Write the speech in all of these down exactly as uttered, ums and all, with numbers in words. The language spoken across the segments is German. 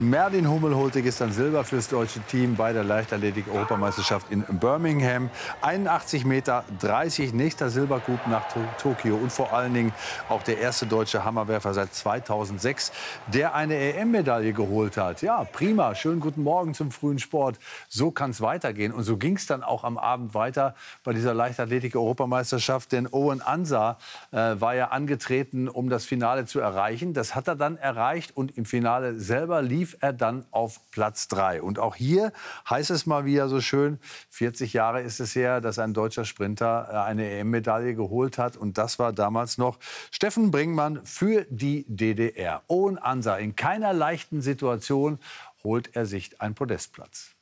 Merlin Hummel holte gestern Silber fürs deutsche Team bei der Leichtathletik-Europameisterschaft in Birmingham. einundachtzig Meter dreißig, nächster Silbercoup nach Tokio. Und vor allen Dingen auch der erste deutsche Hammerwerfer seit zweitausendsechs, der eine E M-Medaille geholt hat. Ja, prima. Schönen guten Morgen zum frühen Sport. So kann es weitergehen. Und so ging es dann auch am Abend weiter bei dieser Leichtathletik-Europameisterschaft. Denn Owen Ansah äh, war ja angetreten, um das Finale zu erreichen. Das hat er dann erreicht. Und im Finale selber lief er dann auf Platz drei. Und auch hier heißt es mal wieder so schön, vierzig Jahre ist es her, dass ein deutscher Sprinter eine E M-Medaille geholt hat. Und das war damals noch Steffen Bringmann für die D D R. Owen Ansah, in keiner leichten Situation holt er sich einen Podestplatz.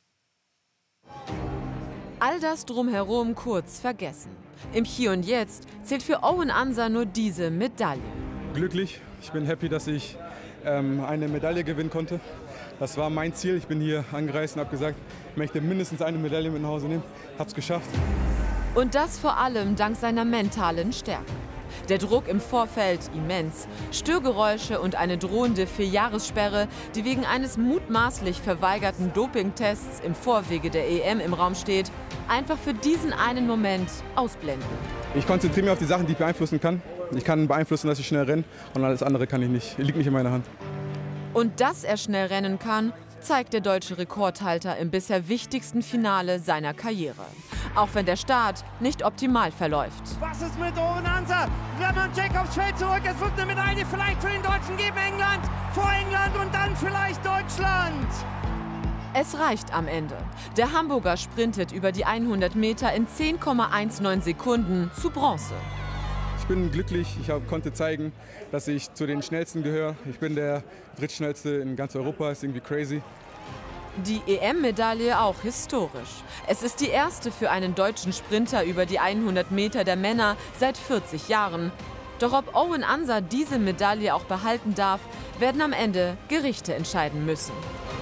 All das drumherum kurz vergessen. Im Hier und Jetzt zählt für Owen Ansah nur diese Medaille. Glücklich, ich bin happy, dass ich ähm, eine Medaille gewinnen konnte. Das war mein Ziel. Ich bin hier angereist und habe gesagt, ich möchte mindestens eine Medaille mit nach Hause nehmen. Hab's geschafft. Und das vor allem dank seiner mentalen Stärke. Der Druck im Vorfeld immens. Störgeräusche und eine drohende Vierjahressperre, die wegen eines mutmaßlich verweigerten Dopingtests im Vorwege der E M im Raum steht, einfach für diesen einen Moment ausblenden. Ich konzentriere mich auf die Sachen, die ich beeinflussen kann. Ich kann beeinflussen, dass ich schnell renne, und alles andere kann ich nicht. Liegt nicht in meiner Hand. Und dass er schnell rennen kann, zeigt der deutsche Rekordhalter im bisher wichtigsten Finale seiner Karriere. Auch wenn der Start nicht optimal verläuft. Was ist mit Owen Ansah? Raymond Jacobs fällt zurück. Es wird eine Medaille vielleicht für den Deutschen geben. England, vor England und dann vielleicht Deutschland. Es reicht am Ende. Der Hamburger sprintet über die hundert Meter in zehn Komma neunzehn Sekunden zu Bronze. Ich bin glücklich. Ich hab, konnte zeigen, dass ich zu den Schnellsten gehöre. Ich bin der drittschnellste in ganz Europa. Ist irgendwie crazy. Die E M-Medaille auch historisch. Es ist die erste für einen deutschen Sprinter über die hundert Meter der Männer seit vierzig Jahren. Doch ob Owen Ansah diese Medaille auch behalten darf, werden am Ende Gerichte entscheiden müssen.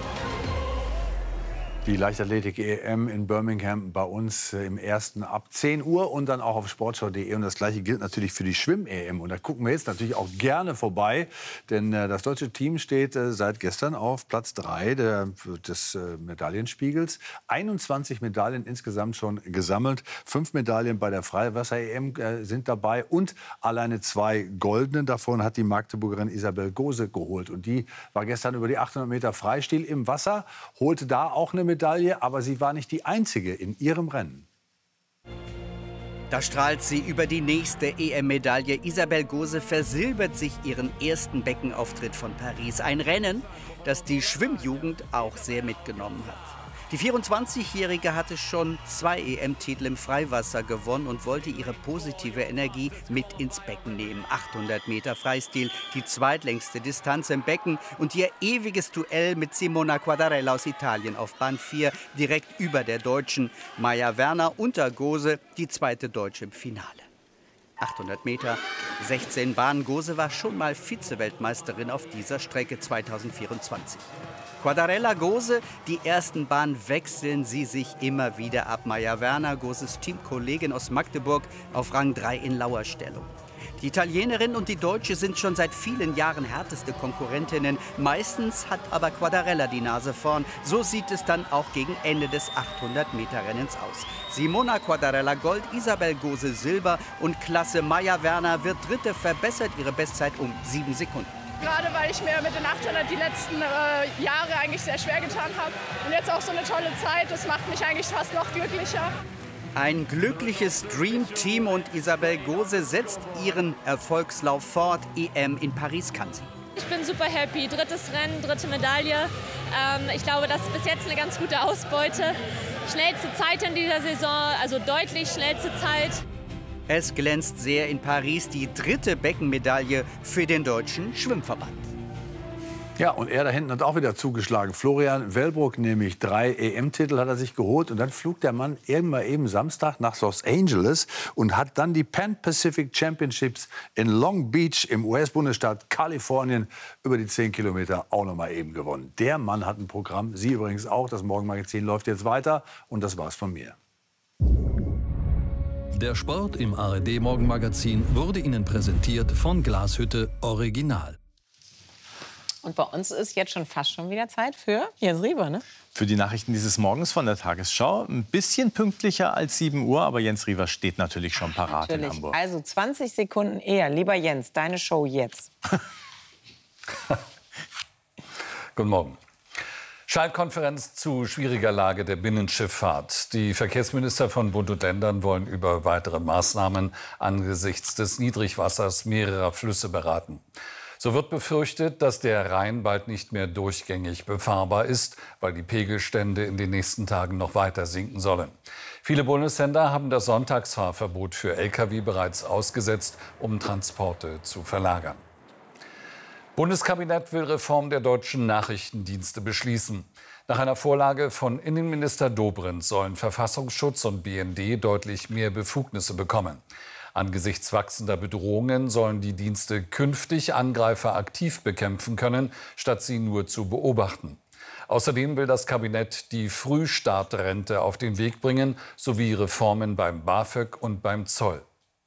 Die Leichtathletik-E M in Birmingham bei uns im ersten ab zehn Uhr und dann auch auf sportschau punkt de. Und das Gleiche gilt natürlich für die Schwimm-E M. Und da gucken wir jetzt natürlich auch gerne vorbei. Denn äh, das deutsche Team steht äh, seit gestern auf Platz drei der, des äh, Medaillenspiegels. einundzwanzig Medaillen insgesamt schon gesammelt. Fünf Medaillen bei der Freiwasser-E M äh, sind dabei. Und alleine zwei goldene davon hat die Magdeburgerin Isabel Gose geholt. Und die war gestern über die achthundert Meter Freistil im Wasser, holte da auch eine Medaille. Medaille, aber sie war nicht die einzige in ihrem Rennen. Da strahlt sie über die nächste E M-Medaille. Isabel Gose versilbert sich ihren ersten Beckenauftritt von Paris. Ein Rennen, das die Schwimmjugend auch sehr mitgenommen hat. Die vierundzwanzigjährige hatte schon zwei E M-Titel im Freiwasser gewonnen und wollte ihre positive Energie mit ins Becken nehmen. achthundert Meter Freistil, die zweitlängste Distanz im Becken, und ihr ewiges Duell mit Simona Quadarella aus Italien auf Bahn vier, direkt über der Deutschen. Maja Werner unter Gose, die zweite Deutsche im Finale. achthundert Meter, sechzehn Bahnen. Gose war schon mal Vize-Weltmeisterin auf dieser Strecke zweitausendvierundzwanzig. Quadarella, Gose, die ersten Bahnen wechseln sie sich immer wieder ab. Maja Werner, Goses Teamkollegin aus Magdeburg, auf Rang drei in Lauerstellung. Die Italienerin und die Deutsche sind schon seit vielen Jahren härteste Konkurrentinnen. Meistens hat aber Quadarella die Nase vorn. So sieht es dann auch gegen Ende des achthundert Meter Rennens aus. Simona Quadarella Gold, Isabel Gose Silber und Klasse Maja Werner wird Dritte, verbessert ihre Bestzeit um sieben Sekunden. Gerade weil ich mir mit den achthundert die letzten äh, Jahre eigentlich sehr schwer getan habe. Und jetzt auch so eine tolle Zeit, das macht mich eigentlich fast noch glücklicher. Ein glückliches Dream-Team, und Isabel Gose setzt ihren Erfolgslauf fort. E M in Paris kann sie. Ich bin super happy. Drittes Rennen, dritte Medaille. Ähm, ich glaube, das ist bis jetzt eine ganz gute Ausbeute. Schnellste Zeit in dieser Saison, also deutlich schnellste Zeit. Es glänzt sehr in Paris, die dritte Beckenmedaille für den Deutschen Schwimmverband. Ja, und er da hinten hat auch wieder zugeschlagen. Florian Wellbrock, nämlich drei E M-Titel hat er sich geholt. Und dann flog der Mann irgendwann eben Samstag nach Los Angeles und hat dann die Pan Pacific Championships in Long Beach im U S-Bundesstaat Kalifornien über die zehn Kilometer auch noch mal eben gewonnen. Der Mann hat ein Programm, Sie übrigens auch. Das Morgenmagazin läuft jetzt weiter, und das war's von mir. Der Sport im A R D-Morgenmagazin wurde Ihnen präsentiert von Glashütte Original. Und bei uns ist jetzt schon fast schon wieder Zeit für Jens Riewer, ne? Für die Nachrichten dieses Morgens von der Tagesschau. Ein bisschen pünktlicher als sieben Uhr, aber Jens Riewer steht natürlich schon parat natürlich. in Hamburg. Also zwanzig Sekunden eher. Lieber Jens, deine Show jetzt. Guten Morgen. Schaltkonferenz zu schwieriger Lage der Binnenschifffahrt. Die Verkehrsminister von Bund und Ländern wollen über weitere Maßnahmen angesichts des Niedrigwassers mehrerer Flüsse beraten. So wird befürchtet, dass der Rhein bald nicht mehr durchgängig befahrbar ist, weil die Pegelstände in den nächsten Tagen noch weiter sinken sollen. Viele Bundesländer haben das Sonntagsfahrverbot für L K W bereits ausgesetzt, um Transporte zu verlagern. Bundeskabinett will Reform der deutschen Nachrichtendienste beschließen. Nach einer Vorlage von Innenminister Dobrindt sollen Verfassungsschutz und B N D deutlich mehr Befugnisse bekommen. Angesichts wachsender Bedrohungen sollen die Dienste künftig Angreifer aktiv bekämpfen können, statt sie nur zu beobachten. Außerdem will das Kabinett die Frühstartrente auf den Weg bringen, sowie Reformen beim BAföG und beim Zoll.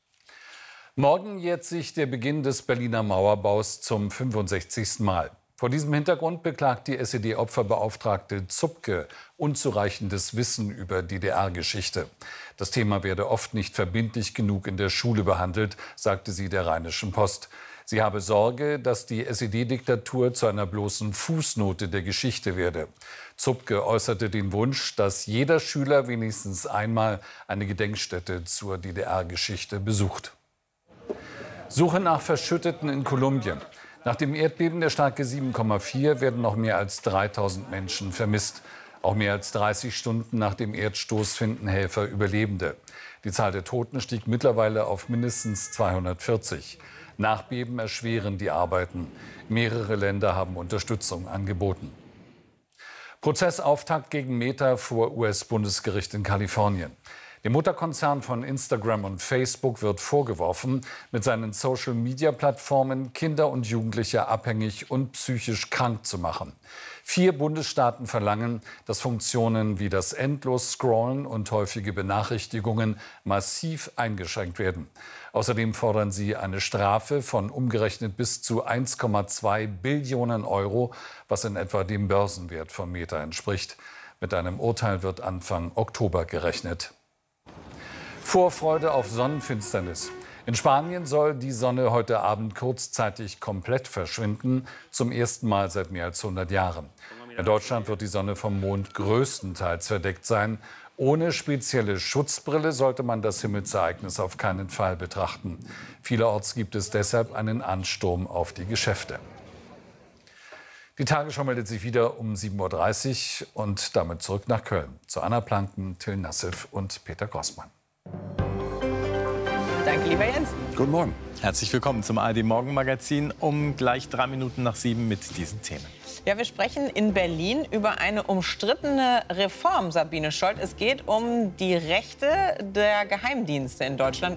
Morgen jährt sich der Beginn des Berliner Mauerbaus zum fünfundsechzigsten Mal. Vor diesem Hintergrund beklagt die S E D-Opferbeauftragte Zupke unzureichendes Wissen über D D R-Geschichte. Das Thema werde oft nicht verbindlich genug in der Schule behandelt, sagte sie der Rheinischen Post. Sie habe Sorge, dass die S E D-Diktatur zu einer bloßen Fußnote der Geschichte werde. Zupke äußerte den Wunsch, dass jeder Schüler wenigstens einmal eine Gedenkstätte zur D D R-Geschichte besucht. Suche nach Verschütteten in Kolumbien. Nach dem Erdbeben der Stärke sieben Komma vier werden noch mehr als dreitausend Menschen vermisst. Auch mehr als dreißig Stunden nach dem Erdstoß finden Helfer Überlebende. Die Zahl der Toten stieg mittlerweile auf mindestens zweihundertvierzig. Nachbeben erschweren die Arbeiten. Mehrere Länder haben Unterstützung angeboten. Prozessauftakt gegen Meta vor U S-Bundesgericht in Kalifornien. Dem Mutterkonzern von Instagram und Facebook wird vorgeworfen, mit seinen Social-Media-Plattformen Kinder und Jugendliche abhängig und psychisch krank zu machen. Vier Bundesstaaten verlangen, dass Funktionen wie das Endlos-Scrollen und häufige Benachrichtigungen massiv eingeschränkt werden. Außerdem fordern sie eine Strafe von umgerechnet bis zu eins Komma zwei Billionen Euro, was in etwa dem Börsenwert von Meta entspricht. Mit einem Urteil wird Anfang Oktober gerechnet. Vorfreude auf Sonnenfinsternis. In Spanien soll die Sonne heute Abend kurzzeitig komplett verschwinden, zum ersten Mal seit mehr als hundert Jahren. In Deutschland wird die Sonne vom Mond größtenteils verdeckt sein. Ohne spezielle Schutzbrille sollte man das Himmelsereignis auf keinen Fall betrachten. Vielerorts gibt es deshalb einen Ansturm auf die Geschäfte. Die Tagesschau meldet sich wieder um sieben Uhr dreißig und damit zurück nach Köln. Zu Anna Planken, Till Nassif und Peter Grossmann. Danke, lieber Jens. Guten Morgen. Herzlich willkommen zum A R D Morgenmagazin um gleich drei Minuten nach sieben mit diesen Themen. Ja, wir sprechen in Berlin über eine umstrittene Reform, Sabine Scholz. Es geht um die Rechte der Geheimdienste in Deutschland.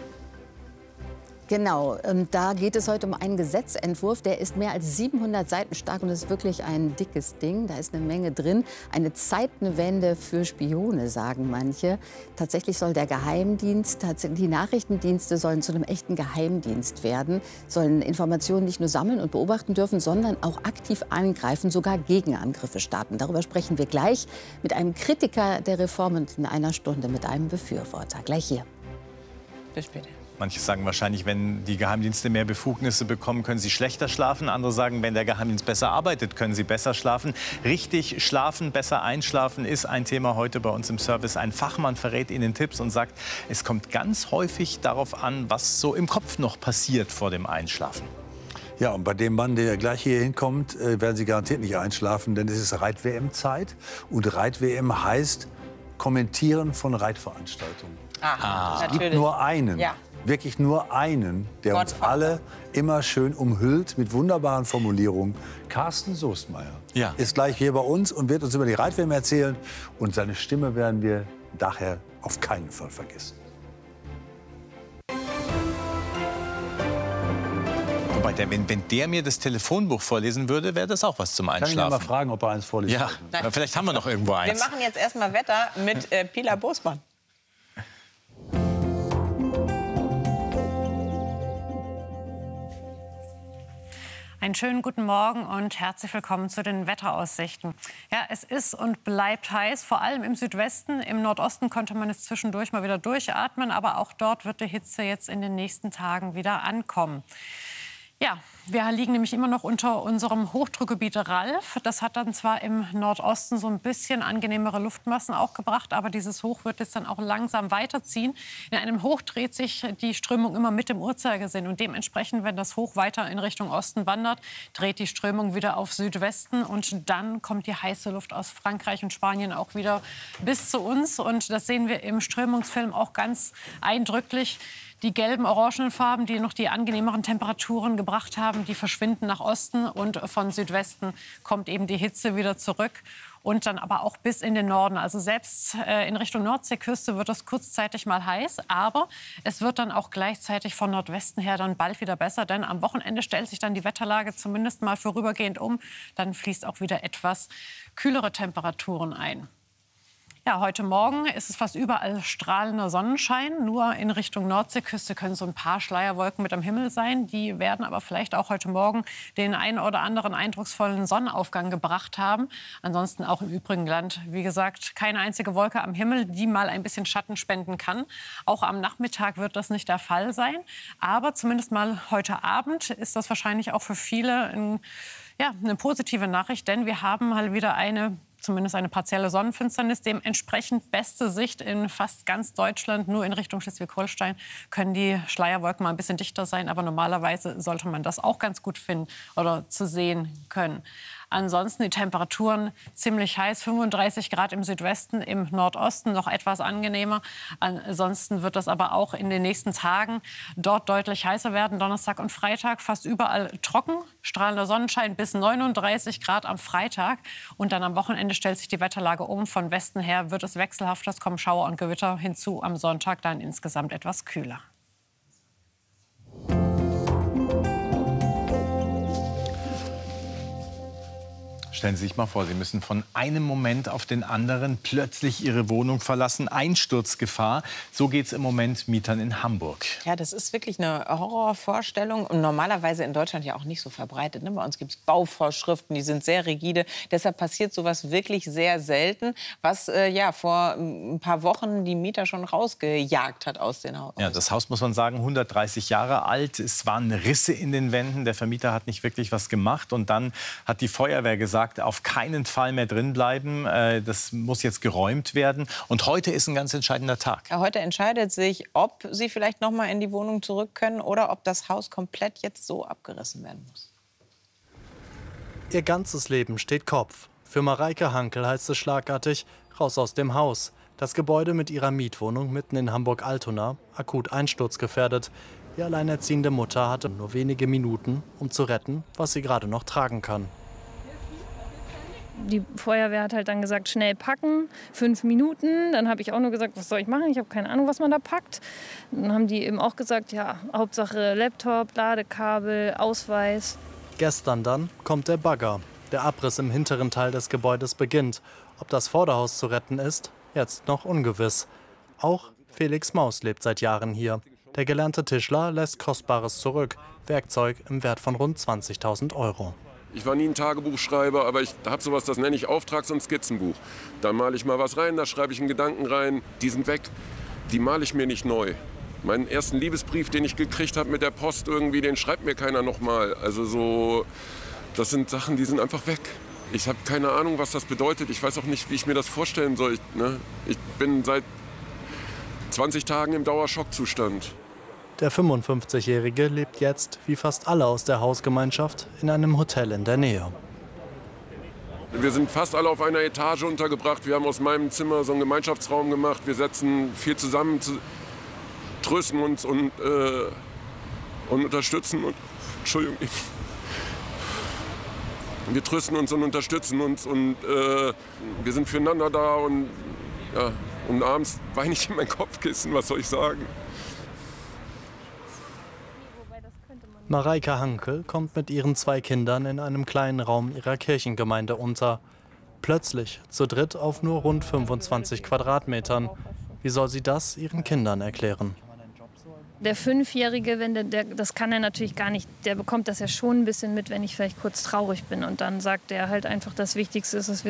Genau, da geht es heute um einen Gesetzentwurf, der ist mehr als siebenhundert Seiten stark und ist wirklich ein dickes Ding. Da ist eine Menge drin. Eine Zeitenwende für Spione, sagen manche. Tatsächlich soll der Geheimdienst, die Nachrichtendienste sollen zu einem echten Geheimdienst werden, sollen Informationen nicht nur sammeln und beobachten dürfen, sondern auch aktiv angreifen, sogar Gegenangriffe starten. Darüber sprechen wir gleich mit einem Kritiker der Reform und in einer Stunde mit einem Befürworter. Gleich hier. Bis später. Manche sagen wahrscheinlich, wenn die Geheimdienste mehr Befugnisse bekommen, können sie schlechter schlafen. Andere sagen, wenn der Geheimdienst besser arbeitet, können sie besser schlafen. Richtig schlafen, besser einschlafen ist ein Thema heute bei uns im Service. Ein Fachmann verrät Ihnen Tipps und sagt, es kommt ganz häufig darauf an, was so im Kopf noch passiert vor dem Einschlafen. Ja, und bei dem Mann, der gleich hier hinkommt, werden Sie garantiert nicht einschlafen, denn es ist Reit-W M-Zeit. Und Reit-W M heißt Kommentieren von Reitveranstaltungen. Aha, es gibt nur einen. Ja. Wirklich nur einen, der uns alle immer schön umhüllt mit wunderbaren Formulierungen. Carsten Soestmeier ja. ist gleich hier bei uns und wird uns über die Reit-W M erzählen. Und seine Stimme werden wir daher auf keinen Fall vergessen. Wobei, der, wenn, wenn der mir das Telefonbuch vorlesen würde, wäre das auch was zum Einschlafen. Kann ich ja mal fragen, ob er eins vorlesen ja. ja, vielleicht haben wir noch irgendwo eins. Wir machen jetzt erstmal Wetter mit äh, Pilar Bosmann. Einen schönen guten Morgen und herzlich willkommen zu den Wetteraussichten. Ja, es ist und bleibt heiß, vor allem im Südwesten. Im Nordosten konnte man es zwischendurch mal wieder durchatmen, aber auch dort wird die Hitze jetzt in den nächsten Tagen wieder ankommen. Ja, wir liegen nämlich immer noch unter unserem Hochdruckgebiet Ralf. Das hat dann zwar im Nordosten so ein bisschen angenehmere Luftmassen auch gebracht, aber dieses Hoch wird jetzt dann auch langsam weiterziehen. In einem Hoch dreht sich die Strömung immer mit dem Uhrzeigersinn und dementsprechend, wenn das Hoch weiter in Richtung Osten wandert, dreht die Strömung wieder auf Südwesten und dann kommt die heiße Luft aus Frankreich und Spanien auch wieder bis zu uns und das sehen wir im Strömungsfilm auch ganz eindrücklich. Die gelben, orangenen Farben, die noch die angenehmeren Temperaturen gebracht haben, die verschwinden nach Osten und von Südwesten kommt eben die Hitze wieder zurück und dann aber auch bis in den Norden. Also selbst äh, in Richtung Nordseeküste wird es kurzzeitig mal heiß, aber es wird dann auch gleichzeitig von Nordwesten her dann bald wieder besser, denn am Wochenende stellt sich dann die Wetterlage zumindest mal vorübergehend um. Dann fließt auch wieder etwas kühlere Temperaturen ein. Ja, heute Morgen ist es fast überall strahlender Sonnenschein. Nur in Richtung Nordseeküste können so ein paar Schleierwolken mit am Himmel sein. Die werden aber vielleicht auch heute Morgen den einen oder anderen eindrucksvollen Sonnenaufgang gebracht haben. Ansonsten auch im übrigen Land, wie gesagt, keine einzige Wolke am Himmel, die mal ein bisschen Schatten spenden kann. Auch am Nachmittag wird das nicht der Fall sein. Aber zumindest mal heute Abend ist das wahrscheinlich auch für viele ein, ja, eine positive Nachricht. Denn wir haben mal wieder eine zumindest eine partielle Sonnenfinsternis. Dementsprechend beste Sicht in fast ganz Deutschland. Nur in Richtung Schleswig-Holstein können die Schleierwolken mal ein bisschen dichter sein. Aber normalerweise sollte man das auch ganz gut finden oder zu sehen können. Ansonsten die Temperaturen ziemlich heiß, fünfunddreißig Grad im Südwesten, im Nordosten noch etwas angenehmer. Ansonsten wird das aber auch in den nächsten Tagen dort deutlich heißer werden. Donnerstag und Freitag fast überall trocken, strahlender Sonnenschein bis neununddreißig Grad am Freitag. Und dann am Wochenende stellt sich die Wetterlage um. Von Westen her wird es wechselhaft, es kommen Schauer und Gewitter hinzu. Am Sonntag dann insgesamt etwas kühler. Stellen Sie sich mal vor, Sie müssen von einem Moment auf den anderen plötzlich Ihre Wohnung verlassen. Einsturzgefahr. So geht es im Moment Mietern in Hamburg. Ja, das ist wirklich eine Horrorvorstellung und normalerweise in Deutschland ja auch nicht so verbreitet. Ne? Bei uns gibt es Bauvorschriften, die sind sehr rigide. Deshalb passiert sowas wirklich sehr selten, was äh, ja vor ein paar Wochen die Mieter schon rausgejagt hat aus den Haus. Ja, das Haus, muss man sagen, hundertdreißig Jahre alt. Es waren Risse in den Wänden. Der Vermieter hat nicht wirklich was gemacht. Und dann hat die Feuerwehr gesagt, auf keinen Fall mehr drin bleiben. Das muss jetzt geräumt werden. Und heute ist ein ganz entscheidender Tag. Ja, heute entscheidet sich, ob Sie vielleicht noch mal in die Wohnung zurück können oder ob das Haus komplett jetzt so abgerissen werden muss. Ihr ganzes Leben steht Kopf. Für Mareike Hankel heißt es schlagartig, raus aus dem Haus. Das Gebäude mit ihrer Mietwohnung mitten in Hamburg-Altona, akut einsturzgefährdet. Die alleinerziehende Mutter hatte nur wenige Minuten, um zu retten, was sie gerade noch tragen kann. Die Feuerwehr hat halt dann gesagt, schnell packen, fünf Minuten. Dann habe ich auch nur gesagt, was soll ich machen? Ich habe keine Ahnung, was man da packt. Dann haben die eben auch gesagt, ja, Hauptsache Laptop, Ladekabel, Ausweis. Gestern dann kommt der Bagger. Der Abriss im hinteren Teil des Gebäudes beginnt. Ob das Vorderhaus zu retten ist, jetzt noch ungewiss. Auch Felix Maus lebt seit Jahren hier. Der gelernte Tischler lässt Kostbares zurück. Werkzeug im Wert von rund zwanzigtausend Euro. Ich war nie ein Tagebuchschreiber, aber ich habe sowas, das nenne ich Auftrags- und Skizzenbuch. Da male ich mal was rein, da schreibe ich einen Gedanken rein. Die sind weg. Die male ich mir nicht neu. Meinen ersten Liebesbrief, den ich gekriegt habe mit der Post irgendwie, den schreibt mir keiner noch mal. Also so, das sind Sachen, die sind einfach weg. Ich habe keine Ahnung, was das bedeutet. Ich weiß auch nicht, wie ich mir das vorstellen soll. Ich, ne? ich bin seit zwanzig Tagen im Dauerschockzustand. Der fünfundfünfzigjährige lebt jetzt, wie fast alle aus der Hausgemeinschaft, in einem Hotel in der Nähe. Wir sind fast alle auf einer Etage untergebracht. Wir haben aus meinem Zimmer so einen Gemeinschaftsraum gemacht. Wir setzen viel zusammen, zu, trösten uns und, äh, und unterstützen. Und, Entschuldigung. Wir trösten uns und unterstützen uns und äh, wir sind füreinander da. Und, ja, und abends weine ich in mein Kopfkissen, was soll ich sagen? Mareike Hankel kommt mit ihren zwei Kindern in einem kleinen Raum ihrer Kirchengemeinde unter. Plötzlich zu dritt auf nur rund fünfundzwanzig Quadratmetern. Wie soll sie das ihren Kindern erklären? Der Fünfjährige, wenn der, der, das kann er natürlich gar nicht, der bekommt das ja schon ein bisschen mit, wenn ich vielleicht kurz traurig bin. Und dann sagt er halt einfach, das Wichtigste ist, dass wir